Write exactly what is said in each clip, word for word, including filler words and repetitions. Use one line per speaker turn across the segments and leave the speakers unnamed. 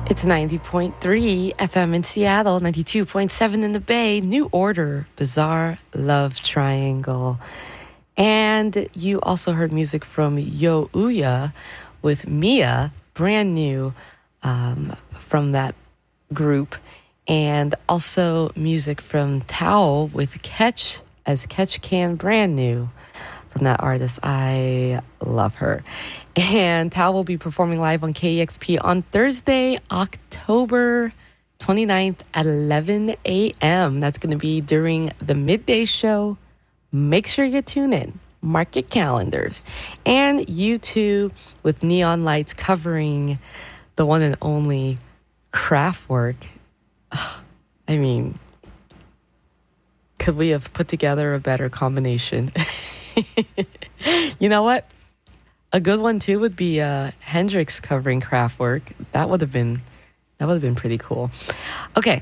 It's ninety point three F M in Seattle, ninety-two point seven in the Bay, New Order, Bizarre Love Triangle. And you also heard music from Yo Uya with Mia, brand new um, from that group. And also music from Tao with Catch, as Catch Can, brand new from that artist. I love her. And Tao will be performing live on K E X P on Thursday, October twenty-ninth at eleven a.m. That's going to be during the midday show. Make sure you tune in. Mark your calendars. And U2 with Neon Lights covering the one and only Kraftwerk. I mean, could we have put together a better combination? You know what? A good one too would be uh, Hendrix covering Kraftwerk. That would have been that would have been pretty cool. Okay.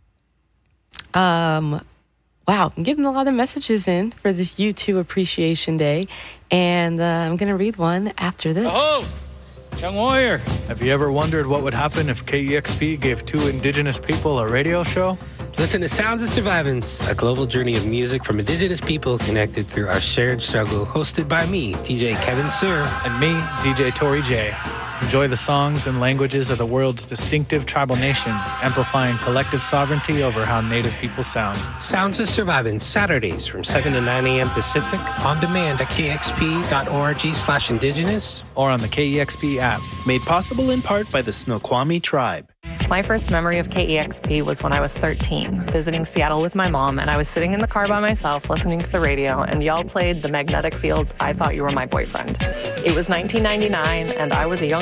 Um, wow, I'm getting a lot of messages in for this U two Appreciation Day, and uh, I'm gonna read one after this.
Oh, Young Warrior. Have you ever wondered what would happen if K E X P gave two Indigenous people a radio show?
Listen to Sounds of Survivance, a global journey of music from Indigenous people connected through our shared struggle, hosted by me, D J Kevin Sir.
And me, D J Tori J. Enjoy the songs and languages of the world's distinctive tribal nations, amplifying collective sovereignty over how Native people sound.
Sounds of Survivance, Saturdays from seven to nine a.m. Pacific, on demand at kxp.org slash indigenous.
Or on the K E X P app.
Made possible in part by the Snoqualmie tribe.
My first memory of K E X P was when I was thirteen, visiting Seattle with my mom, and I was sitting in the car by myself listening to the radio, and y'all played The Magnetic Fields' I Thought You Were My Boyfriend. It was nineteen ninety-nine, and I was a young